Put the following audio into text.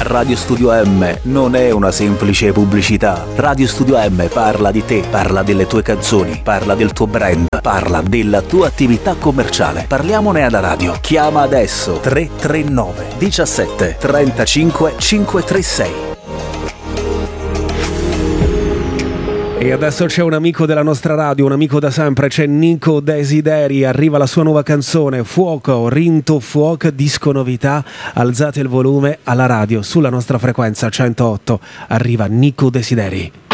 Radio Studio M non è una semplice pubblicità. Radio Studio M parla di te, parla delle tue canzoni, parla del tuo brand, parla della tua attività commerciale. Parliamone alla radio. Chiama adesso 339 17 35 536. E adesso c'è un amico della nostra radio, un amico da sempre, c'è Nico Desideri, arriva la sua nuova canzone, Fuoco, Rinto Fuoc, disco novità, alzate il volume alla radio, sulla nostra frequenza 108, arriva Nico Desideri.